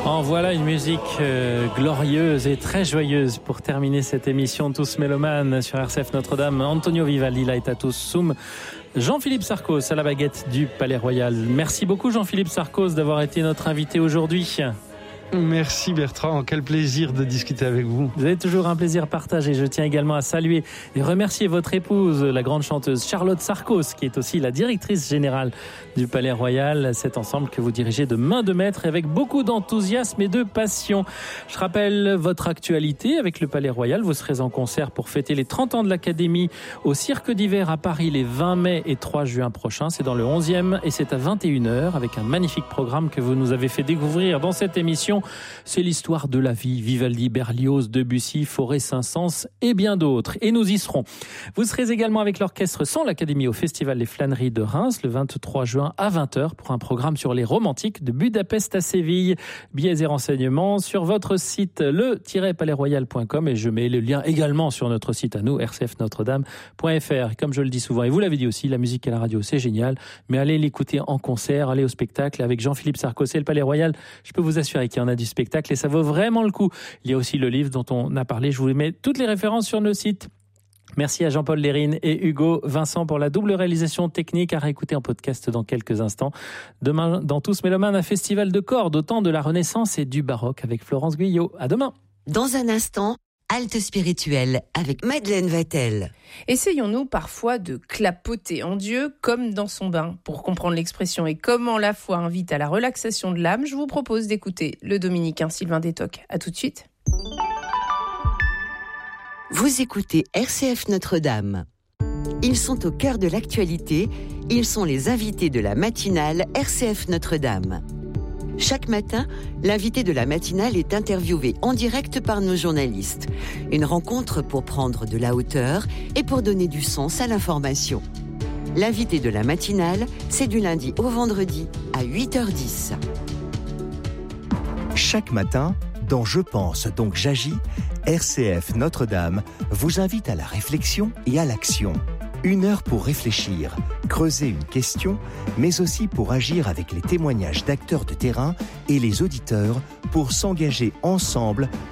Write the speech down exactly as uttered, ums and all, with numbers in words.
En voilà une musique euh, glorieuse et très joyeuse pour terminer cette émission Tous Mélomanes sur R C F Notre-Dame. Antonio Vivaldi, Laetatus Sum. Jean-Philippe Sarcos à la baguette du Palais Royal. Merci beaucoup Jean-Philippe Sarcos d'avoir été notre invité aujourd'hui. Merci Bertrand, quel plaisir de discuter avec vous. Vous avez toujours un plaisir partagé. Je tiens également à saluer et remercier votre épouse, la grande chanteuse Charlotte Sarcos, qui est aussi la directrice générale du Palais Royal. Cet ensemble que vous dirigez de main de maître avec beaucoup d'enthousiasme et de passion. Je rappelle votre actualité avec le Palais Royal. Vous serez en concert pour fêter les trente ans de l'Académie au Cirque d'hiver à Paris les vingt mai et trois juin prochains. C'est dans le onzième et c'est à vingt et une heures avec un magnifique programme que vous nous avez fait découvrir dans cette émission. C'est l'histoire de la vie, Vivaldi, Berlioz, Debussy, Fauré, Saint-Saëns et bien d'autres. Et nous y serons. Vous serez également avec l'orchestre sans l'Académie au Festival des Flâneries de Reims le vingt-trois juin à vingt heures pour un programme sur les romantiques de Budapest à Séville. Billets et renseignements sur votre site le tiret palais royal point com et je mets le lien également sur notre site à nous, r c f notre dame point f r. Comme je le dis souvent, et vous l'avez dit aussi, la musique à la radio c'est génial, mais allez l'écouter en concert, allez au spectacle avec Jean-Philippe Sarcos et le Palais Royal. Je peux vous assurer qu'il y en a du spectacle et ça vaut vraiment le coup. Il y a aussi le livre dont on a parlé, je vous mets toutes les références sur nos sites. Merci à Jean-Paul Lérine et Hugo Vincent pour la double réalisation technique à réécouter en podcast dans quelques instants. Demain, dans Tous Mélomanes, un festival de cordes au temps de la Renaissance et du baroque avec Florence Guyot. À demain. Dans un instant, halte spirituelle avec Madeleine Vatel. Essayons-nous parfois de clapoter en Dieu comme dans son bain. Pour comprendre l'expression et comment la foi invite à la relaxation de l'âme, je vous propose d'écouter le dominicain Sylvain Détoc. À tout de suite. Vous écoutez R C F Notre-Dame. Ils sont au cœur de l'actualité. Ils sont les invités de la matinale R C F Notre-Dame. Chaque matin, l'invité de la matinale est interviewé en direct par nos journalistes. Une rencontre pour prendre de la hauteur et pour donner du sens à l'information. L'invité de la matinale, c'est du lundi au vendredi à huit heures dix. Chaque matin, dans Je pense donc j'agis, R C F Notre-Dame vous invite à la réflexion et à l'action. Une heure pour réfléchir, creuser une question, mais aussi pour agir avec les témoignages d'acteurs de terrain et les auditeurs pour s'engager ensemble